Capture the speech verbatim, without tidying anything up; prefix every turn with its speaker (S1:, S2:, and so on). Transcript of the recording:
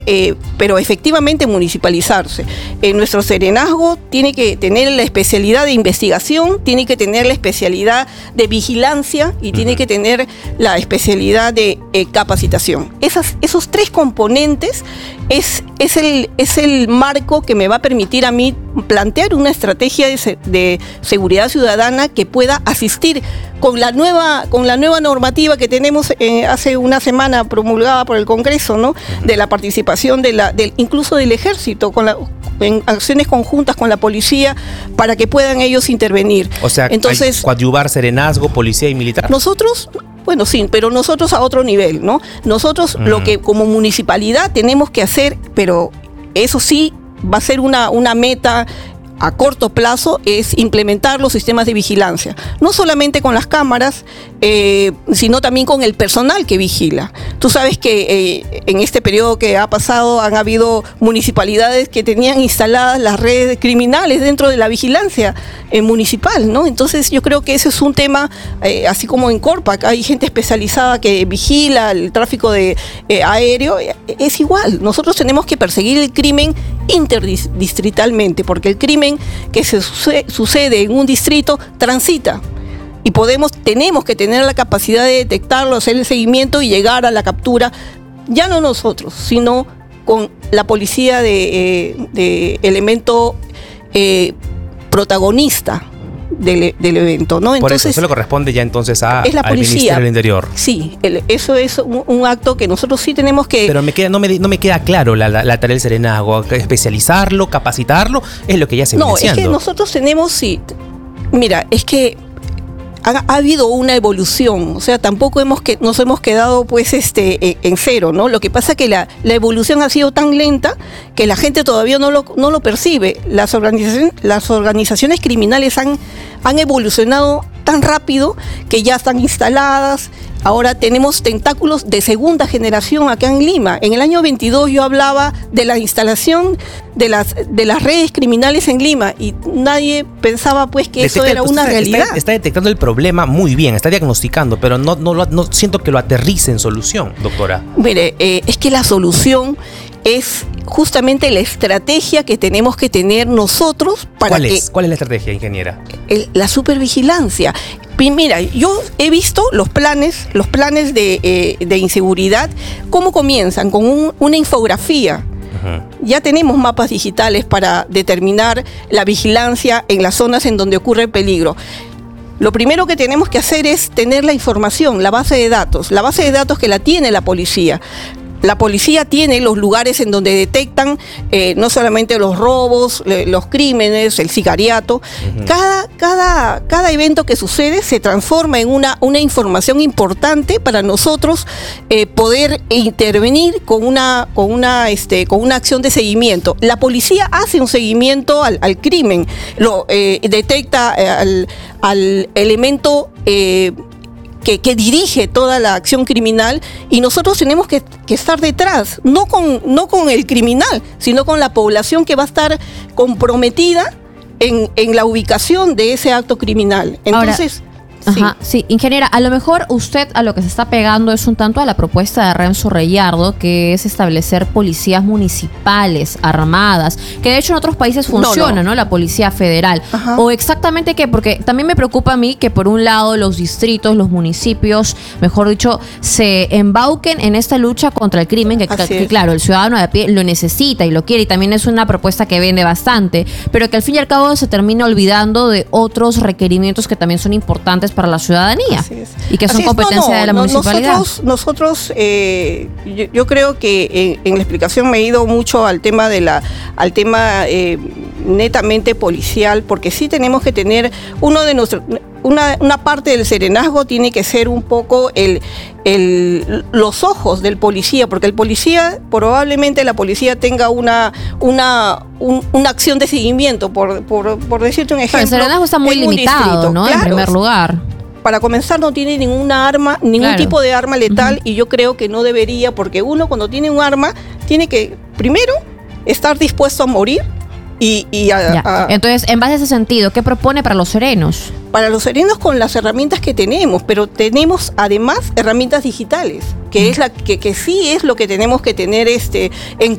S1: Eh, pero efectivamente municipalizarse. Eh, nuestro serenazgo tiene que tener la especialidad de investigación, tiene que tener la especialidad de vigilancia y uh-huh. tiene que tener la especialidad de eh, capacitación. Esas, esos tres componentes es, es, el, es el marco que me va a permitir a mí plantear una estrategia de, se, de seguridad ciudadana que pueda asistir con la nueva, con la nueva normativa que tenemos eh, hace una semana promulgada por el Congreso, ¿no? De la participación de la, del, incluso del ejército, con la, en acciones conjuntas con la policía para que puedan ellos intervenir.
S2: O sea, entonces hay coadyuvar serenazgo, policía y militar.
S1: Nosotros, bueno, sí, pero nosotros a otro nivel, ¿no? Nosotros mm. lo que como municipalidad tenemos que hacer, pero eso sí va a ser una, una meta a corto plazo, es implementar los sistemas de vigilancia, no solamente con las cámaras, eh, sino también con el personal que vigila. Tú sabes que eh, en este periodo que ha pasado han habido municipalidades que tenían instaladas las redes criminales dentro de la vigilancia eh, municipal, ¿no? Entonces yo creo que ese es un tema, eh, así como en Corpac hay gente especializada que vigila el tráfico de eh, aéreo, eh, es igual. Nosotros tenemos que perseguir el crimen interdistritalmente, porque el crimen que se sucede, sucede en un distrito transita y podemos, tenemos que tener la capacidad de detectarlo, hacer el seguimiento y llegar a la captura, ya no nosotros, sino con la policía de, eh, de elemento eh, protagonista del, del evento, ¿no?
S2: Entonces, por eso, eso le corresponde ya entonces a,
S1: es la
S2: al
S1: policía,
S2: Ministerio del Interior.
S1: Sí, el, eso es un, un acto que nosotros sí tenemos que...
S2: Pero me queda, no, me, no me queda claro la, la, la tarea del serenazgo, especializarlo, capacitarlo, es lo que ya se viene haciendo.
S1: No, es que nosotros tenemos, sí, mira, es que ha, ha habido una evolución, o sea, tampoco hemos que, nos hemos quedado pues este en cero, ¿no? Lo que pasa es que la, la evolución ha sido tan lenta que la gente todavía no lo, no lo percibe. Las organizaciones, las organizaciones criminales han, han evolucionado tan rápido que ya están instaladas. Ahora tenemos tentáculos de segunda generación acá en Lima. En el año veintidós yo hablaba de la instalación de las, de las redes criminales en Lima y nadie pensaba pues que Detecta, eso era una
S2: está,
S1: realidad.
S2: Está, está detectando el problema muy bien, está diagnosticando, pero no, no, no siento que lo aterrice en solución, doctora.
S1: Mire, eh, es que la solución es justamente la estrategia que tenemos que tener nosotros para
S2: ¿Cuál
S1: que...
S2: es? ¿Cuál es la estrategia, ingeniera?
S1: El, la supervigilancia. Mira, yo he visto los planes, los planes de, eh, de inseguridad, cómo comienzan con un, una infografía. Uh-huh. Ya tenemos mapas digitales para determinar la vigilancia en las zonas en donde ocurre el peligro. Lo primero que tenemos que hacer es tener la información, la base de datos, la base de datos que la tiene la policía. La policía tiene los lugares en donde detectan eh, no solamente los robos, eh, los crímenes, el sicariato. Uh-huh. Cada, cada, cada evento que sucede se transforma en una, una información importante para nosotros eh, poder intervenir con una, con, una, este, con una acción de seguimiento. La policía hace un seguimiento al, al crimen, lo eh, detecta eh, al, al elemento eh, Que, que dirige toda la acción criminal y nosotros tenemos que, que estar detrás, no con, no con el criminal, sino con la población que va a estar comprometida en, en la ubicación de ese acto criminal. Entonces...
S3: Ahora, Ajá, sí. sí, ingeniera, a lo mejor usted a lo que se está pegando es un tanto a la propuesta de Renzo Reyardo, que es establecer policías municipales armadas, que de hecho en otros países funciona, ¿no? no. ¿no? La policía federal. Ajá. O exactamente qué, porque también me preocupa a mí que por un lado los distritos, los municipios, mejor dicho, se embauquen en esta lucha contra el crimen, que, que claro, el ciudadano de a pie lo necesita y lo quiere, y también es una propuesta que vende bastante, pero que al fin y al cabo se termina olvidando de otros requerimientos que también son importantes para la ciudadanía y que son
S1: Así
S3: competencia
S1: es. no, no,
S3: de la
S1: no,
S3: municipalidad.
S1: Nosotros, nosotros eh, yo, yo creo que en, en la explicación me he ido mucho al tema de la, al tema eh, netamente policial, porque sí tenemos que tener uno de nuestros Una, una parte del serenazgo tiene que ser un poco el, el, los ojos del policía, porque el policía, probablemente la policía tenga una, una, un, una acción de seguimiento, por, por, por decirte un ejemplo.
S3: Pero el serenazgo está muy limitado, ¿no? Claro, en primer lugar.
S1: Para comenzar, no tiene ninguna arma, ningún claro. tipo de arma letal, uh-huh. y yo creo que no debería, porque uno cuando tiene un arma, tiene que, primero, estar dispuesto a morir y, y a,
S3: ya.
S1: a...
S3: Entonces, en base a ese sentido, ¿qué propone para los serenos?
S1: para los serenos con las herramientas que tenemos, pero tenemos además herramientas digitales, que es la que, que sí es lo que tenemos que tener este en